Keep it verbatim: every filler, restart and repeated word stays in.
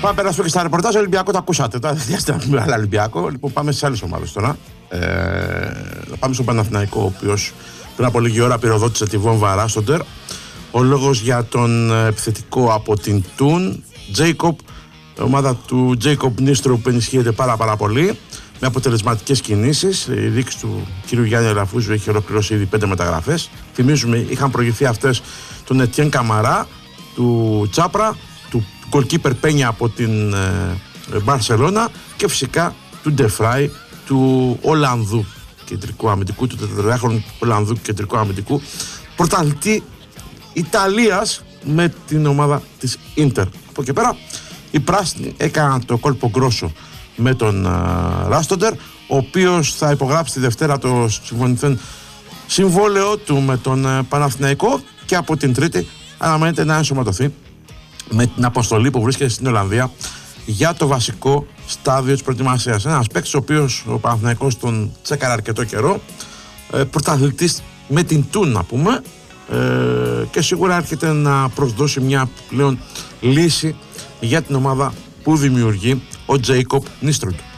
Πάμε περάσουμε και στα ρεπορτάζ. Ολυμπιακό το ακούσατε. Τώρα δεν χρειάζεται να πούμε άλλα Ολυμπιακό. Λοιπόν, πάμε στις άλλες ομάδες τώρα. Ε, πάμε στον Παναθηναϊκό, ο οποίος πριν από λίγη ώρα πυροδότησε τη βόμβα Ράστοντερ. Ο λόγος για τον επιθετικό από την Τουν, Τζέικοπ. Η ομάδα του Τζέικοπ Νίστρου που ενισχύεται πάρα, πάρα πολύ με αποτελεσματικές κινήσεις. Η δίκη του κ. Γιάννη Ελαφούζου έχει ολοκληρώσει ήδη πέντε μεταγραφές. Θυμίζουμε, είχαν προηγηθεί αυτές τον Ετιέν Καμαρά, του Τσάπρα, του γκολκίπερ Πένια από την Μπαρσελόνα και φυσικά του Ντεφράι, του Ολλανδού κεντρικού αμυντικού, του τετραχρόνου Ολλανδού κεντρικού αμυντικού, πρωταθλητή Ιταλίας με την ομάδα της Ίντερ. Από εκεί πέρα οι πράσινοι έκαναν το κόλπο γκρόσο με τον uh, Ράστοντερ, ο οποίος θα υπογράψει τη Δευτέρα το συμφωνηθέν συμβόλαιο του με τον uh, Παναθηναϊκό και από την Τρίτη αναμένεται να ενσωματωθεί με την αποστολή που βρίσκεται στην Ολλανδία για το βασικό στάδιο της προετοιμασίας. Ένας παίκτης ο οποίος ο Παναθηναϊκός τον τσέκαρε αρκετό καιρό, ε, πρωταθλητής με την Τούν να πούμε, ε, και σίγουρα έρχεται να προσδώσει μια πλέον λύση για την ομάδα που δημιουργεί ο Τζέικοπ Νίστρου.